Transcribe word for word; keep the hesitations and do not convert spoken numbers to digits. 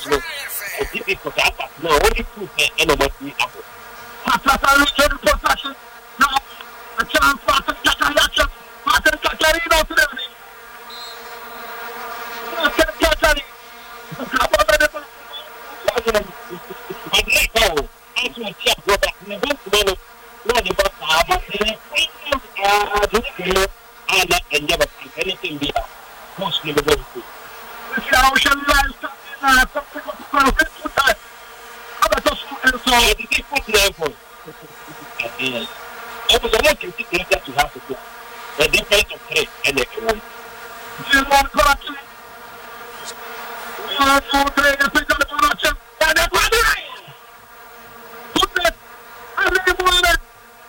no it is for that no only two and no money apple Papa Richard possession now a chance for the Catarian Martin Catarino to the Catari but let go as we check what we want to know what about our and and never anything be mostly the good. The ocean lies something of profit to that. And so it is put level. I was a lot to have to